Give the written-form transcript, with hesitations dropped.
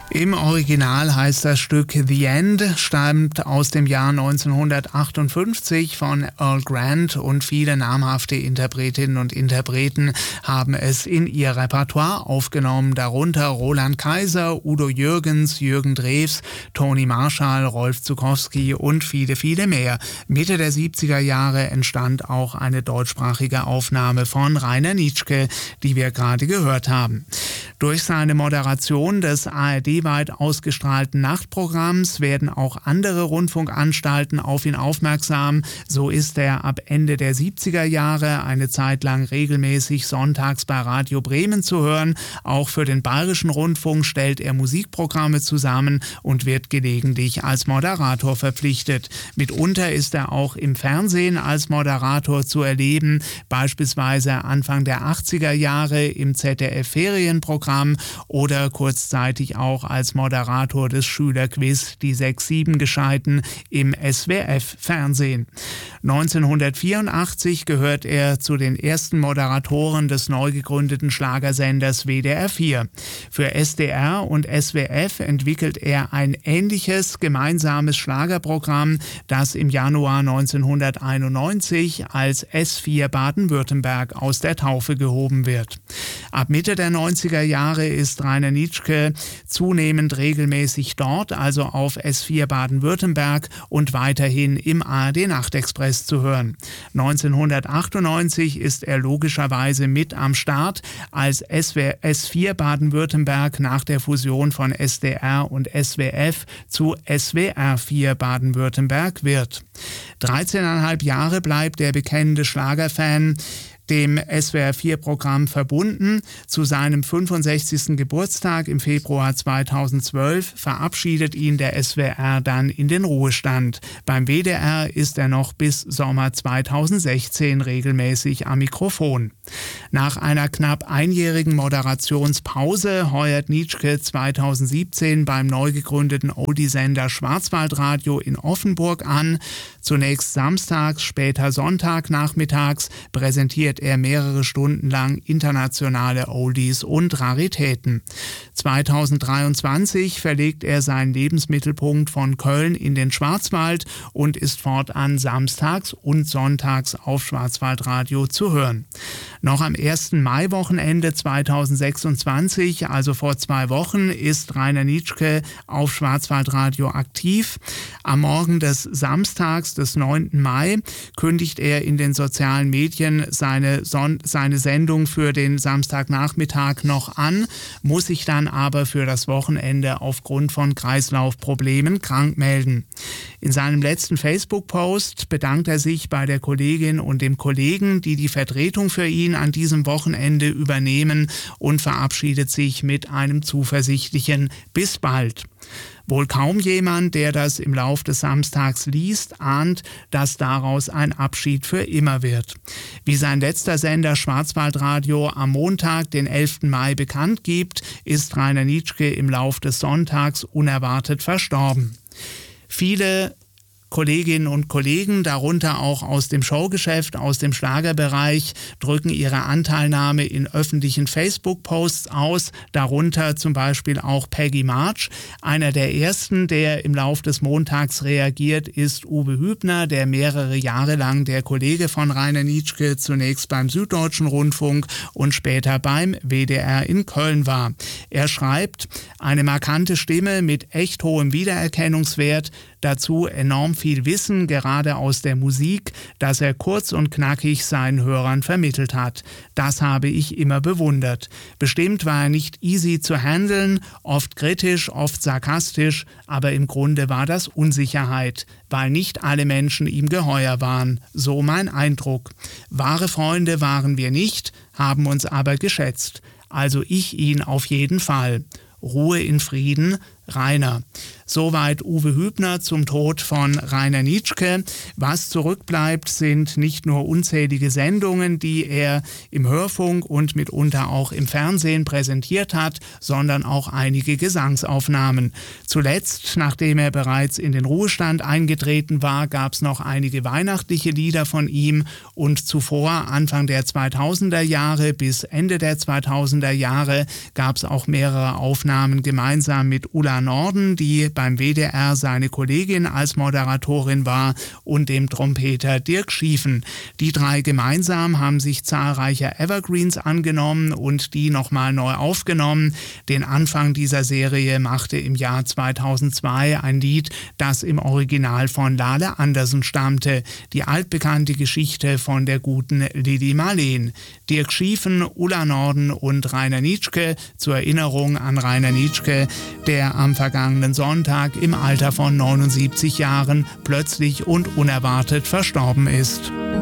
Im Original heißt das Stück The End, stammt aus dem Jahr 1958 von Earl Grant und viele namhafte Interpretinnen und Interpreten haben es in ihr Repertoire aufgenommen, darunter Roland Kaiser, Udo Jürgens, Jürgen Drews, Toni Marshall, Rolf Zuckowski und viele, viele mehr. Mitte der 70er Jahre entstand auch eine deutschsprachige Aufnahme von Rainer Nitschke, die wir gerade gehört haben. Durch seine Moderation des ARD-weit ausgestrahlten Nachtprogramms werden auch andere Rundfunkanstalten auf ihn aufmerksam. So ist er ab Ende der 70er Jahre eine Zeit lang regelmäßig sonntags bei Radio Bremen zu hören. Auch für den Bayerischen Rundfunk stellt er Musikprogramme zusammen und wird gelegentlich als Moderator verpflichtet. Mitunter ist er auch im Fernsehen als Moderator zu erleben, beispielsweise Anfang der 80er Jahre im ZDF-Ferienprogramm oder kurzzeitig auch als Moderator des Schülerquiz Die 6-7 Gescheiten im SWF-Fernsehen. 1984 gehört er zu den ersten Moderatoren des neu gegründeten Schlagersenders WDR 4. Für SDR und SWF entwickelt er ein ähnliches gemeinsames Schlagerprogramm, das im Januar 1991 als S4 Baden-Württemberg aus der Taufe gehoben wird. Ab Mitte der 90er Jahre ist Rainer Nitschke zunehmend regelmäßig dort, also auf S4 Baden-Württemberg und weiterhin im ARD-Nachtexpress zu hören. 1998 ist er logischerweise mit am Start, als S4 Baden-Württemberg nach der Fusion von SDR und SWF zu SWR 4 Baden-Württemberg wird. 13,5 Jahre bleibt der bekennende Schlagerfan dem SWR4-Programm verbunden. Zu seinem 65. Geburtstag im Februar 2012 verabschiedet ihn der SWR dann in den Ruhestand. Beim WDR ist er noch bis Sommer 2016 regelmäßig am Mikrofon. Nach einer knapp einjährigen Moderationspause heuert Nitschke 2017 beim neu gegründeten Oldie-Sender Schwarzwaldradio in Offenburg an. Zunächst samstags, später Sonntagnachmittags präsentiert er mehrere Stunden lang internationale Oldies und Raritäten. 2023 verlegt er seinen Lebensmittelpunkt von Köln in den Schwarzwald und ist fortan samstags und sonntags auf Schwarzwaldradio zu hören. Noch am 1. Mai-Wochenende 2026, also vor 2 Wochen, ist Rainer Nitschke auf Schwarzwaldradio aktiv. Am Morgen des Samstags, des 9. Mai, kündigt er in den sozialen Medien seine Sendung für den Samstagnachmittag noch an, muss sich dann aber für das Wochenende aufgrund von Kreislaufproblemen krank melden. In seinem letzten Facebook-Post bedankt er sich bei der Kollegin und dem Kollegen, die die Vertretung für ihn an diesem Wochenende übernehmen, und verabschiedet sich mit einem zuversichtlichen Bis bald. Wohl kaum jemand, der das im Lauf des Samstags liest, ahnt, dass daraus ein Abschied für immer wird. Wie sein letzter Sender Schwarzwaldradio am Montag, den 11. Mai, bekannt gibt, ist Rainer Nitschke im Lauf des Sonntags unerwartet verstorben. Viele Kolleginnen und Kollegen, darunter auch aus dem Showgeschäft, aus dem Schlagerbereich, drücken ihre Anteilnahme in öffentlichen Facebook-Posts aus, darunter zum Beispiel auch Peggy March. Einer der ersten, der im Lauf des Montags reagiert, ist Uwe Hübner, der mehrere Jahre lang der Kollege von Rainer Nitschke zunächst beim Süddeutschen Rundfunk und später beim WDR in Köln war. Er schreibt: Eine markante Stimme mit echt hohem Wiedererkennungswert, dazu enorm viel Wissen, gerade aus der Musik, das er kurz und knackig seinen Hörern vermittelt hat. Das habe ich immer bewundert. Bestimmt war er nicht easy zu handeln, oft kritisch, oft sarkastisch, aber im Grunde war das Unsicherheit, weil nicht alle Menschen ihm geheuer waren. So mein Eindruck. Wahre Freunde waren wir nicht, haben uns aber geschätzt. Also ich ihn auf jeden Fall. Ruhe in Frieden, Rainer. Soweit Uwe Hübner zum Tod von Rainer Nitschke. Was zurückbleibt, sind nicht nur unzählige Sendungen, die er im Hörfunk und mitunter auch im Fernsehen präsentiert hat, sondern auch einige Gesangsaufnahmen. Zuletzt, nachdem er bereits in den Ruhestand eingetreten war, gab es noch einige weihnachtliche Lieder von ihm und zuvor, Anfang der 2000er Jahre bis Ende der 2000er Jahre, gab es auch mehrere Aufnahmen gemeinsam mit Ulla Norden, die beim WDR seine Kollegin als Moderatorin war, und dem Trompeter Dirk Schiefen. Die drei gemeinsam haben sich zahlreicher Evergreens angenommen und die nochmal neu aufgenommen. Den Anfang dieser Serie machte im Jahr 2002 ein Lied, das im Original von Lale Andersen stammte, die altbekannte Geschichte von der guten Lili Marleen. Dirk Schiefen, Ulla Norden und Rainer Nitschke zur Erinnerung an Rainer Nitschke, der am vergangenen Sonntag im Alter von 79 Jahren plötzlich und unerwartet verstorben ist.